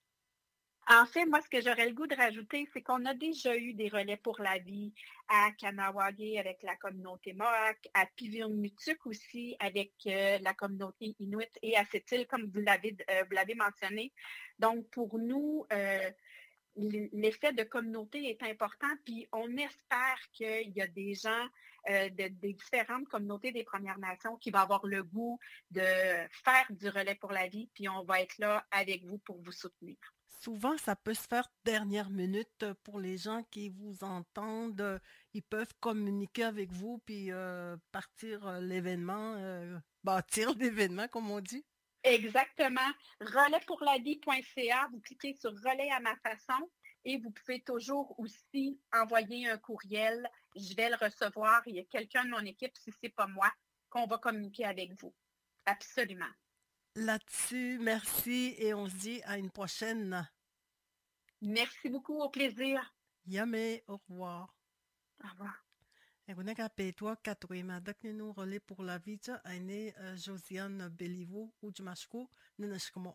En fait, moi, ce que j'aurais le goût de rajouter, c'est qu'on a déjà eu des relais pour la vie à Kanawagé avec la communauté Mohawk, à Pivirnutuk aussi avec euh, la communauté Inuit et à cette île, comme vous l'avez, euh, vous l'avez mentionné. Donc, pour nous, euh, l'effet de communauté est important, puis on espère qu'il y a des gens euh, de, des différentes communautés des Premières Nations qui vont avoir le goût de faire du relais pour la vie, puis on va être là avec vous pour vous soutenir. Souvent, ça peut se faire dernière minute pour les gens qui vous entendent. Ils peuvent communiquer avec vous puis euh, partir euh, l'événement, euh, bâtir l'événement, comme on dit. Exactement. relais pour la vie point c a, vous cliquez sur relais à ma façon et vous pouvez toujours aussi envoyer un courriel. Je vais le recevoir. Il y a quelqu'un de mon équipe, si ce n'est pas moi, qu'on va communiquer avec vous. Absolument. Là-dessus, merci et on se dit à une prochaine. Merci beaucoup. Au plaisir. Yamé, au revoir. Au revoir. Et vous n'avez toi quatrième nous relais pour la vie, aîné Josiane Béliveau ou du Machko, Nenashkomo.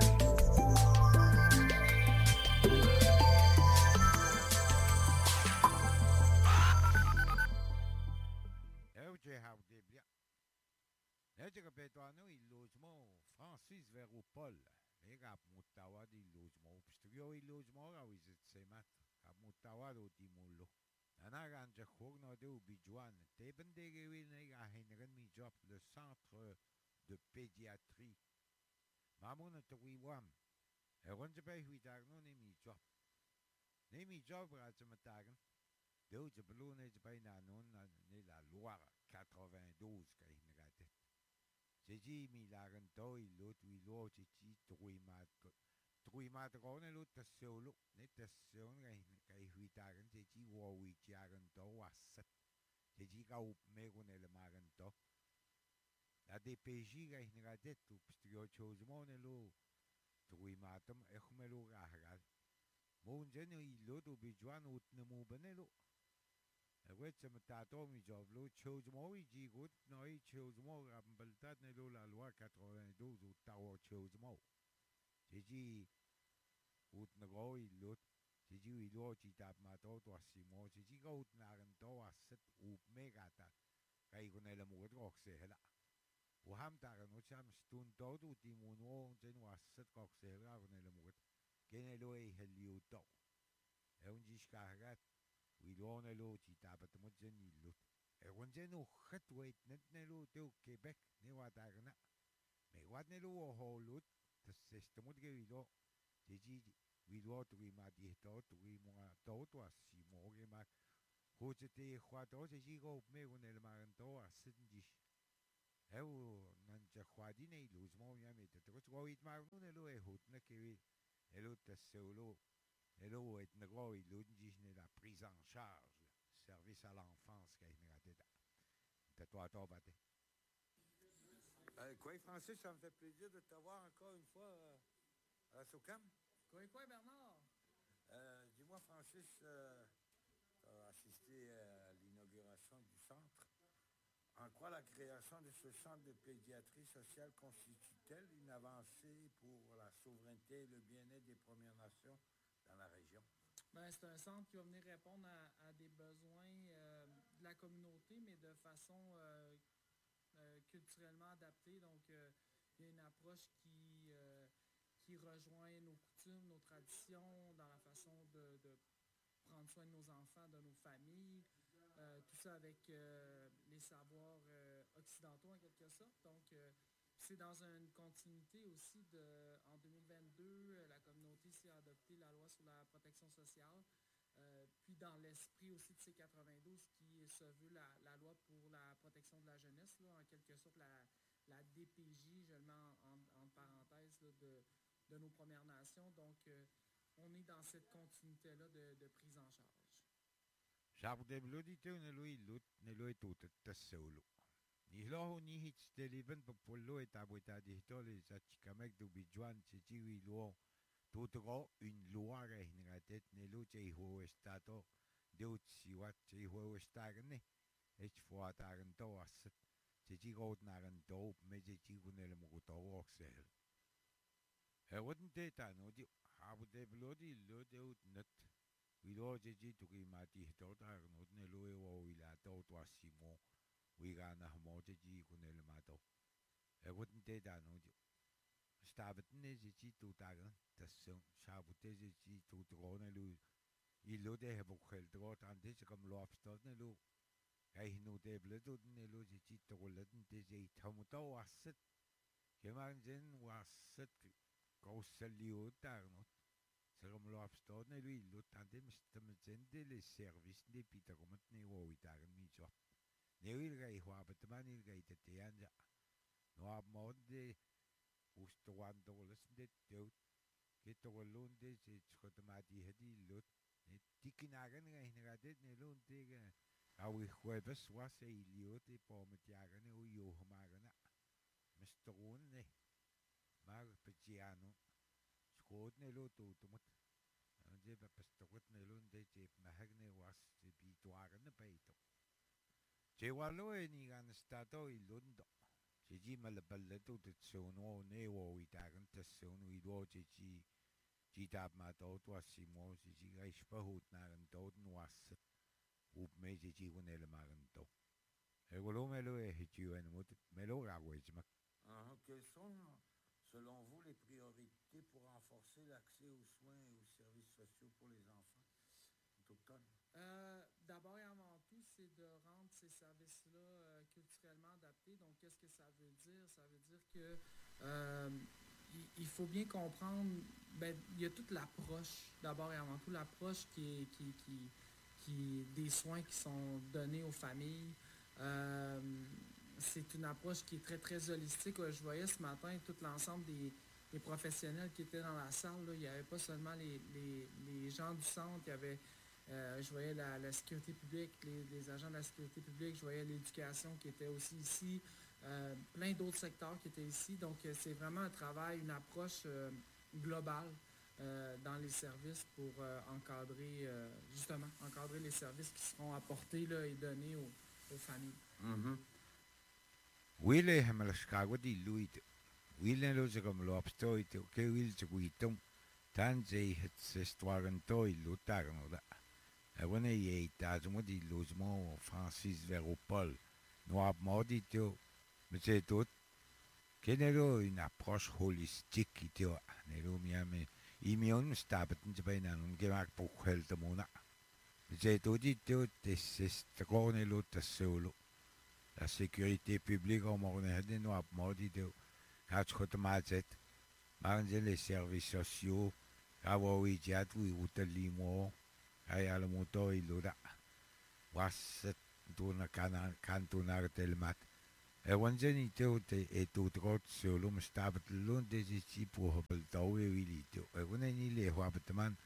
Nete kapetano ilojmo Francis Veropol. Ega mutawa di ilojmo. Pistrio ilojmo ga wizit semat. Mutawa do di mulo. Anagan je khogno de ubijuan. Teben de gewin ega henren mi job le centre de pédiatrie. Mamon te wiwam. Eron je bij huidagno ne mi job. Ne mi job ratsmatagen. De je beloon je bij nanon ne la Loire quatre-vingt-douze ka hinratet. Jeji mi lagan to ilut wilo chichi tuimat tuimat rone lut tasolo ne tason ga kai huitagan jeji wo wi jagan to wasat jeji ga up megun ele magan to la D P J ga hinradet tu pstrio chozmon lo tuimatam echmelo gahagal mon jeno ilut ubijuan utnemu benelo Wet se metato mi jovlo chose mo i jigut noi chose mo rambeltat ne lo la loi quatre-vingt-douze ou tawo chose mo. J'ai dit ut na go i lut ti ji i lo ti tap ma to to si mo ti ji go ut na ran to aset u mega ta kai ko na la mo go se hela u ham ta ran u cham stun to tu ti mo no jen wa set ko se la ko na la mo ke ne lo e heliu to e un ji ska gat u lo na lo ti tap ta mo jen i lut e un jen u khat wait net ne lo te Quebec ne wa ta na me wat ne lo ho lut te se sto mo ge i lo ti ji we lo tu i ma di to tu i mo to to si mo ge ma ho te te khwa to te ji go me un el ma to a sin ji e u nan ja khwa di nei lu mo ya me te ko go i ma no ne lo e hot ne ke e lo te solo e lo et ne go i lu ji ne la prise en charge service à l'enfance que ne gâté de toi toi batte quoi Francis, ça me fait plaisir de t'avoir encore une fois euh, à la SOCAM. Quoi, quoi, Bernard? Euh, dis-moi, Francis, euh, tu as assisté à l'inauguration du centre. En quoi la création de ce centre de pédiatrie sociale constitue-t-elle une avancée pour la souveraineté et le bien-être des Premières Nations dans la région? Ben, c'est un centre qui va venir répondre à, à des besoins euh, de la communauté, mais de façon euh, euh, culturellement adaptée. Donc, euh, il y a une approche qui... Euh, qui rejoint nos coutumes, nos traditions, dans la façon de, de prendre soin de nos enfants, de nos familles, euh, tout ça avec euh, les savoirs euh, occidentaux en quelque sorte. Donc, euh, c'est dans une continuité aussi de, en deux mille vingt-deux, euh, la communauté s'est adopté la loi sur la protection sociale, euh, puis dans l'esprit aussi de C quatre-vingt-douze qui se veut la, la loi pour la protection de la jeunesse, là, en quelque sorte la, la D P J, je le mets en, en, en parenthèse, là, de de nos Premières Nations. Donc, euh, on est dans cette continuité-là de, de prise en charge. J'abde blodite ne lui lut ne lui tout te solo. Ni lo ni hit steliven popolo et abota di tole sa chikamek du bijuan chichi wi lo tutro une loi rehinratet ne lo che ho stato deut si wat che ho stagne et fo tagen to as chichi god nagen do me chichi gunel mo to oxel. He wouldn't date I know the how would they bloody load out net. We lo ji to gi mati tot har no ne lo e o ila to to asimo. We ran a mo ji kunel mato. He wouldn't date I know the stabet ne ji to tagen the son shabute ji to drone lu. I lo de have khel drot an de kom lobster ne lu. Kai no de blood ne lu ji to ledden de ji tomato aset. Kemanjen was set Kausalio tarno. Serum lo abstod ne lui lo tante mistamende les services de pita comme ne wo itagan mi jo. Ne wil gai ho abatman il gai te anja. No ab mode ustoan doles de tot. Ke to londe se chotamati hedi lot. Ne tikinagan gai ne gadet ne londe ga. Awi jueves was e iliote po metiagan ne o yo magana. Mister ne maar peciano schoot ne lo to to mot je ba pestokot ne lo de je mahagne was je bi toaren ne peito je walo e ni gan stato il londo je ji mal balle to de sono ne wo itagen te sono i do je ji ji tab ma to to asimo je ji ga ispa hot na en to was op me je ji wonele maar en to e wolo me lo e ju en mot me lo ga we je ma quels sont selon vous, les priorités pour renforcer l'accès aux soins et aux services sociaux pour les enfants autochtones? Euh, D'abord et avant tout, c'est de rendre ces services-là euh, culturellement adaptés. Donc, qu'est-ce que ça veut dire? Ça veut dire que euh, il, il faut bien comprendre, ben, il y a toute l'approche, d'abord et avant tout, l'approche qui est, qui, qui, qui, des soins qui sont donnés aux familles. Euh, c'est une approche qui est très, très holistique. Je voyais ce matin tout l'ensemble des, des professionnels qui étaient dans la salle. Là. Il n'y avait pas seulement les, les, les gens du centre, il y avait, euh, je voyais la, la sécurité publique, les, les agents de la sécurité publique, je voyais l'éducation qui était aussi ici, euh, plein d'autres secteurs qui étaient ici. Donc, c'est vraiment un travail, une approche euh, globale euh, dans les services pour euh, encadrer, euh, justement, encadrer les services qui seront apportés là, et donnés aux, aux familles. Mm-hmm. Wile hamel skago di luit. Wile lo se kom lobster ite ke wil se guitom. Tanzei het histoire illo tarnoda. Ewane ye tajmo di logement Francis Véropol. Noab modito. Mais c'est tout. Kenero une approche holistique itio. Nero miame. Imion stabetten ze bijna een gemaakt boekgeld te mona. C'est tout itio tessestrone te solo. La sécurité publique en morne de Noab modito. Gaat goed mazet. Maar les services sociaux. Kawawi jatu utalimo. Kaya alamuto ilura. Was tuna kana kantunar telmat. Ewan ze niet te etu trot solo me stabat lon deze chi pour beltawe wilito. Ewan ni le hoabet man.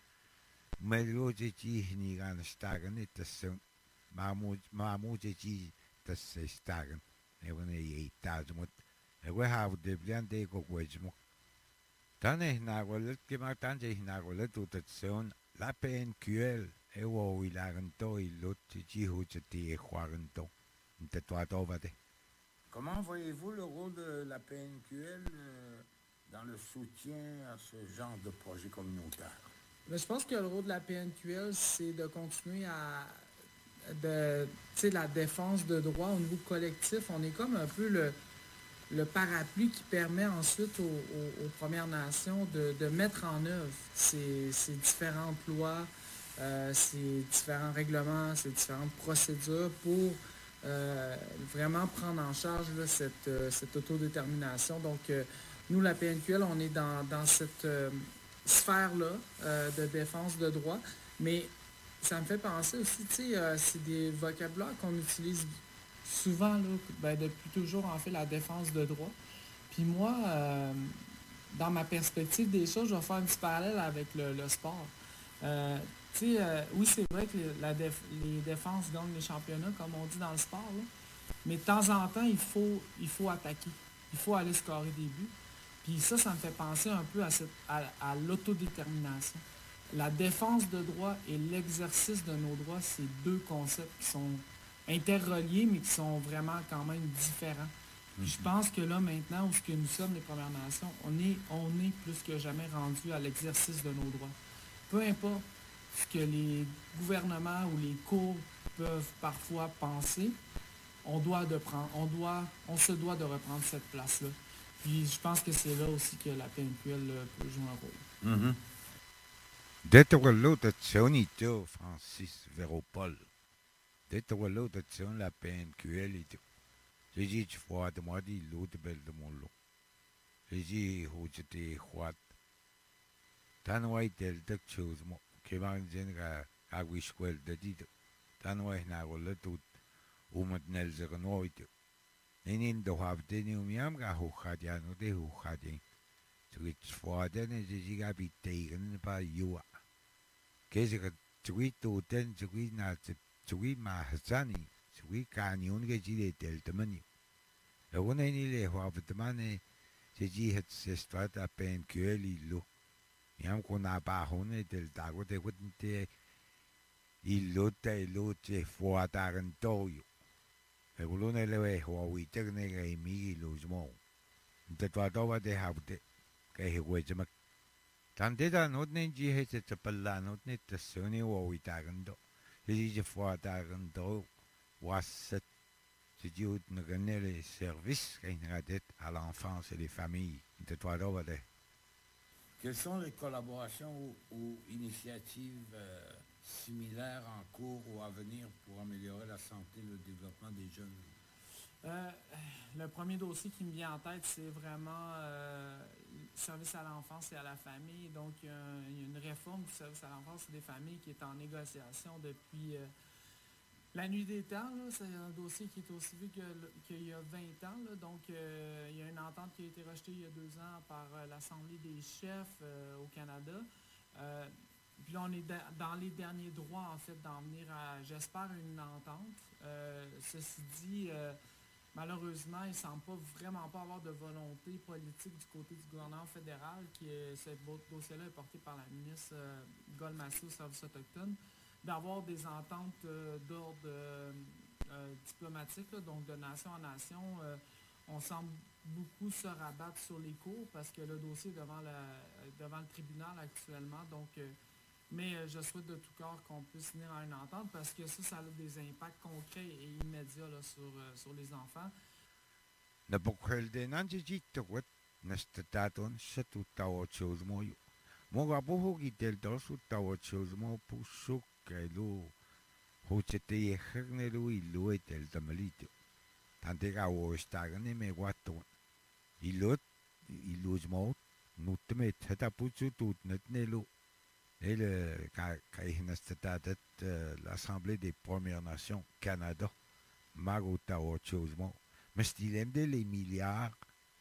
Melo je chi ni gaan stagen niet te son. Mamu mamu je chi te se stagen. Ewan ye tajmot. Ewan have de bliante ko kwejmo. Dan is nagolet gemaakt dan is nagolet tot het zo'n la P N Q L. Ewo ilaranto ilot chi hujati khwaranto. Ntetwato vade. Comment voyez-vous le rôle de la P N Q L euh, dans le soutien à ce genre de projet communautaire? Mais je pense que le rôle de la P N Q L, c'est de continuer à de, la défense de droits au niveau collectif. On est comme un peu le, le parapluie qui permet ensuite aux, aux, aux Premières Nations de, de mettre en œuvre ces, ces différentes lois, euh, ces différents règlements, ces différentes procédures pour Euh, vraiment prendre en charge là, cette, euh, cette autodétermination. Donc, euh, nous, la P N Q L, on est dans, dans cette euh, sphère-là euh, de défense de droits, mais ça me fait penser aussi, tu sais, euh, c'est des vocabulaires qu'on utilise souvent, là, ben, depuis toujours, en fait, la défense de droits. Puis moi, euh, dans ma perspective des choses, je vais faire un petit parallèle avec le, le sport. Euh, Tu sais, euh, oui, c'est vrai que les, la déf- les défenses gagnent les championnats, comme on dit dans le sport, là. Mais de temps en temps, il faut, il faut attaquer. Il faut aller scorer des buts. Puis ça, ça me fait penser un peu à, cette, à, à l'autodétermination. La défense de droit et l'exercice de nos droits, c'est deux concepts qui sont interreliés, mais qui sont vraiment quand même différents. Puis je pense que là, maintenant, où ce que nous sommes, les Premières Nations, on est, on est plus que jamais rendu à l'exercice de nos droits. Peu importe ce que les gouvernements ou les cours peuvent parfois penser, on doit de prendre, on doit, on se doit de reprendre cette place-là. Puis je pense que c'est là aussi que la P N Q L peut jouer un rôle. Mm-hmm. Dette var l'autorizzazione Francis Véropol. Dette var l'autorizzazione la P N Q L. J'ai dit tu vois de moi dit l'autre belle de mon lot. J'ai dit où j'étais croate. Tant ouais tel de chose moi. Que m'en ga ga wisquel de dit. Tant ouais na rolle tout. Hoe met Nelzer nooit. En in de hoofd de nieuwjaam ga hoog gaat ja no de hoog gaat je. Zoiets voor den is je gaat bij tegen een paar jaar. Kees ik het zoiets tot den zoiets na het zoiets maar hazani. Zoiets kan je ongeveer tel te manier. En wanneer je le hoofd de man is, je het zestwaat op een kuil Jam kon na pa hone tel tago te goed te illo te illo te voor daar een toyo. E volone le we ho wi tekne ga mi lo mo. Te twa to wa de ha de ke he we jama. Tan de da not ne ji he te palla not ne te sone wo wi ta gan do. Ji je voor daar een do was het je dit ne gagner les services qui radet à l'enfance et les familles. Te twa to wa de. Quelles sont les collaborations ou, ou initiatives euh, similaires en cours ou à venir pour améliorer la santé et le développement des jeunes? Euh, le premier dossier qui me vient en tête, c'est vraiment euh, le service à l'enfance et à la famille. Donc, il y a, il y a une réforme du service à l'enfance et des familles qui est en négociation depuis euh, la nuit des temps. Là, c'est un dossier qui est aussi vieux que, qu'il y a vingt ans. Là. Donc, euh, il y a une entente qui a été rejetée il y a deux ans par euh, l'Assemblée des chefs euh, au Canada. Euh, puis là, on est da- dans les derniers droits, en fait, d'en venir à, j'espère, une entente. Euh, ceci dit, euh, malheureusement, il ne semble pas vraiment pas avoir de volonté politique du côté du gouvernement fédéral, qui est, ce dossier-là est porté par la ministre euh, Golmassy aux services autochtones, d'avoir des ententes euh, d'ordre euh, euh, diplomatique, là, donc de nation en nation. Euh, on semble beaucoup se rabattre sur les cours parce que le dossier est devant, la, devant le tribunal actuellement. Donc, euh, mais euh, je souhaite de tout cœur qu'on puisse venir à une entente parce que ça, ça a des impacts concrets et immédiats là, sur, euh, sur les enfants. Napokweldenan jijitawat nastatadon sa tutawachos mo yu. Mga buhugi del dos utawachos mo pusuk kailo hochete yehernelu ilu etel damalito. Tantega o estagan e me waton. Ilot ilus mo nutme tatapuchu tut netnelu. Et le kaihnastatat l'Assemblée des Premières Nations Canada magutawachos mo. Men stilemde les milliards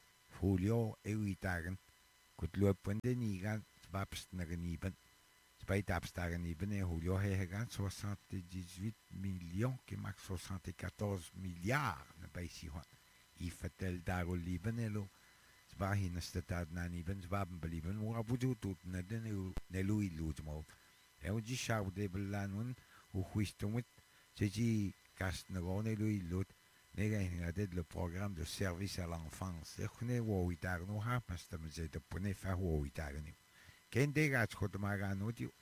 folio e witagen kut lopende nigan babst naganiben spait abstaganiben e folio hegan soixante-dix-huit millions qui max soixante-quatorze milliards ne pas ici hon i fatel dago liben elo sba hin statad naniben sbabn beliben wa buju tut na den ne lui lujmo e oji shaw de belanun u huistumit jeji kast nagone lui lut le programme de service à l'enfance. Je connais Wouitarno, parce que je te connais faire Wouitarno. Quand des gars qui ont magano, tu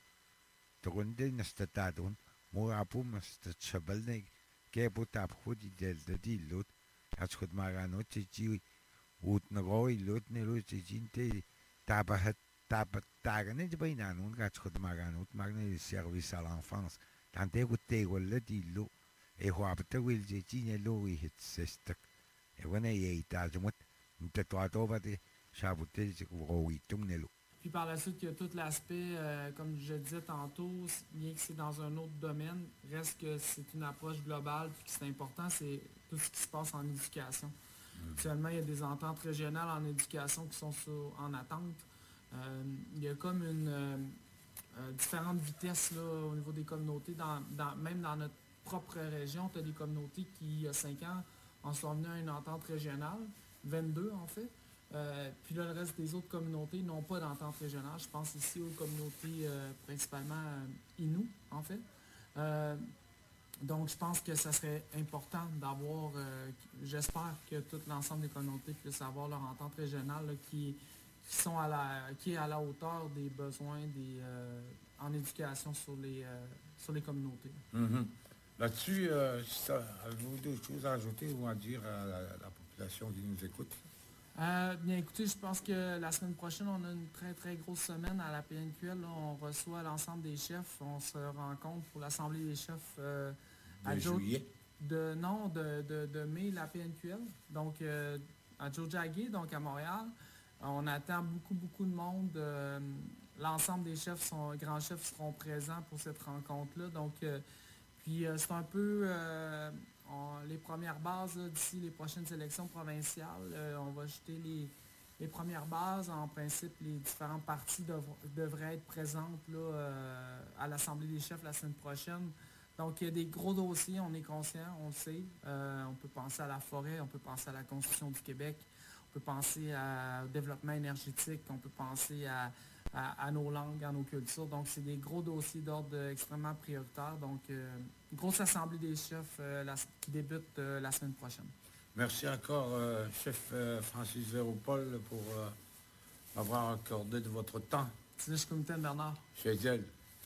tournes nastatadon, morapum, stachabalne, qui peut apprendre del de dilot, as qui magano, tu dis, ou n'goi lot, ne lot, tu dis, tabahat, tabat, tagane, tu peux y aller, gars qui magano, magne le service à l'enfance. Tant que tu es le dilot, e hoapta wil je tine loi hit sestak e wana ye itajumut mtetwatova de chabute je roi tumnelo. Puis par la suite, il y a tout l'aspect, euh, comme je disais tantôt, bien que c'est dans un autre domaine, reste que c'est une approche globale, puis que c'est important, c'est tout ce qui se passe en éducation. Mmh. Actuellement, il y a des ententes régionales en éducation qui sont sur, en attente. Euh, il y a comme une euh, euh, différentes vitesses là, au niveau des communautés, dans, dans, même dans notre propre région, tu as des communautés qui, il y a cinq ans, en sont venues à une entente régionale, vingt-deux en fait. Euh, puis là, le reste des autres communautés n'ont pas d'entente régionale. Je pense ici aux communautés euh, principalement euh, Innu, en fait. Euh, donc, je pense que ça serait important d'avoir, euh, j'espère que tout l'ensemble des communautés puissent avoir leur entente régionale là, qui, qui, sont à la, qui est à la hauteur des besoins des, euh, en éducation sur les, euh, sur les communautés. Mm-hmm. Là-dessus, euh, avez-vous d'autres choses à ajouter ou à dire à la, à la population qui nous écoute? Euh, bien écoutez, je pense que la semaine prochaine, on a une très très grosse semaine à la P N Q L. Là, on reçoit l'ensemble des chefs. On se rencontre pour l'Assemblée des chefs euh, de à juillet? De, non, de, de, de mai, la P N Q L. Donc, euh, à Tiohtià:ke, donc à Montréal. On attend beaucoup, beaucoup de monde. Euh, l'ensemble des chefs, sont, grands chefs seront présents pour cette rencontre-là. Donc, euh, Puis euh, c'est un peu euh, on, les premières bases là, d'ici les prochaines élections provinciales. Euh, on va jeter les, les premières bases. En principe, les différents partis dev, devraient être présentes là, euh, à l'Assemblée des chefs la semaine prochaine. Donc, il y a des gros dossiers, on est conscient, on le sait. Euh, on peut penser à la forêt, on peut penser à la Constitution du Québec, on peut penser à, au développement énergétique, on peut penser à... À, à nos langues, à nos cultures. Donc, c'est des gros dossiers d'ordre extrêmement prioritaire. Donc, euh, grosse assemblée des chefs euh, la, qui débute euh, la semaine prochaine. Merci encore, euh, chef euh, Francis Véropol, pour euh, m'avoir accordé de votre temps. C'est comité Bernard. Chez elle.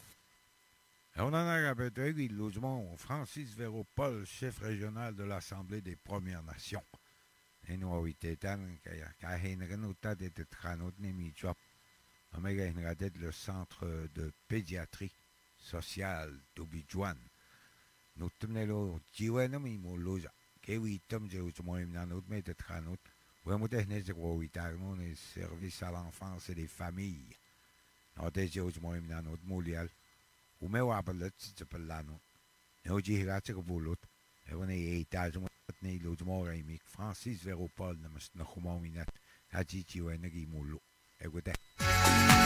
On en a répété, oui, logement, Francis Véropol, chef régional de l'Assemblée des Premières Nations. Et nous, oui, t'étais, car il y a une autre de tranot, n'est pas Omega Inradet, le centre de pédiatrie sociale d'Obidjouan. Nous tenons le Jiwenam Imoloja, qui est tom de Moïmnanot, mais de Tranot, où nous avons les services à l'enfance et les familles. Nous avons Moïmnanot, Molial, où nous avons le Pelano. Nous avons Volut, et on est étage, nous avons Francis Véropol, nous avons Moïminat, Hadji Jiwenagi Molo. Écoutez.